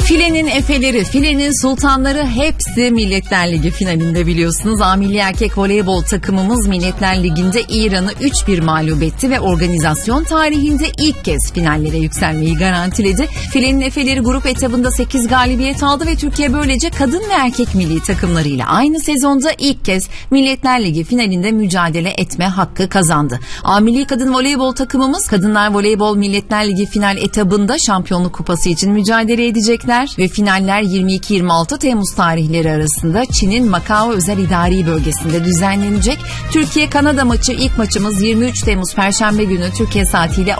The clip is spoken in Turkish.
Filenin efeleri, filenin sultanları hepsi Milletler Ligi finalinde biliyorsunuz. Milli erkek voleybol takımımız Milletler Ligi'nde İran'ı 3-1 mağlup etti ve organizasyon tarihinde ilk kez finallere yükselmeyi garantiledi. Filenin efeleri grup etabında 8 galibiyet aldı ve Türkiye böylece kadın ve erkek milli takımlarıyla aynı sezonda ilk kez Milletler Ligi finalinde mücadele etme hakkı kazandı. Milli kadın voleybol takımımız Kadınlar Voleybol Milletler Ligi final etabında şampiyonluk kupası için mücadele edecekler ve finaller 22-26 Temmuz tarihleri arasında Çin'in Macao Özel İdari Bölgesi'nde düzenlenecek. Türkiye-Kanada maçı, ilk maçımız 23 Temmuz Perşembe günü Türkiye saatiyle